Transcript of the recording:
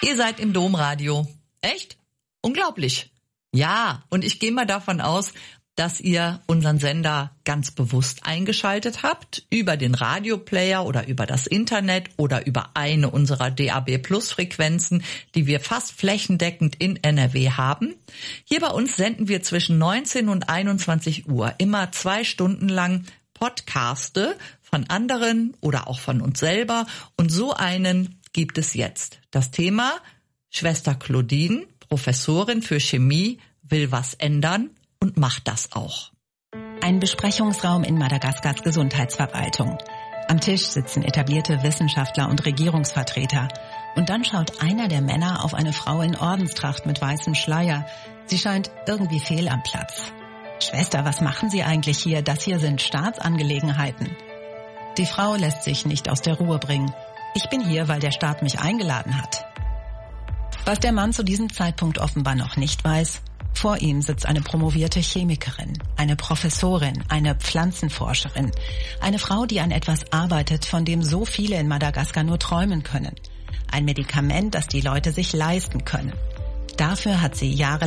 Ihr seid im Domradio. Echt? Unglaublich. Ja, und ich gehe mal davon aus, dass ihr unseren Sender ganz bewusst eingeschaltet habt, über den Radioplayer oder über das Internet oder über eine unserer DAB-Plus-Frequenzen, die wir fast flächendeckend in NRW haben. Hier bei uns senden wir zwischen 19 und 21 Uhr immer 2 Stunden lang Podcaste von anderen oder auch von uns selber. Und so einen gibt es jetzt. Das Thema: Schwester Claudine, Professorin für Chemie, will was ändern und macht das auch. Ein Besprechungsraum in Madagaskars Gesundheitsverwaltung. Am Tisch sitzen etablierte Wissenschaftler und Regierungsvertreter. Und dann schaut einer der Männer auf eine Frau in Ordenstracht mit weißem Schleier. Sie scheint irgendwie fehl am Platz. Schwester, was machen Sie eigentlich hier? Das hier sind Staatsangelegenheiten. Die Frau lässt sich nicht aus der Ruhe bringen. Ich bin hier, weil der Staat mich eingeladen hat. Was der Mann zu diesem Zeitpunkt offenbar noch nicht weiß: Vor ihm sitzt eine promovierte Chemikerin, eine Professorin, eine Pflanzenforscherin. Eine Frau, die an etwas arbeitet, von dem so viele in Madagaskar nur träumen können. Ein Medikament, das die Leute sich leisten können. Dafür hat sie jahrelang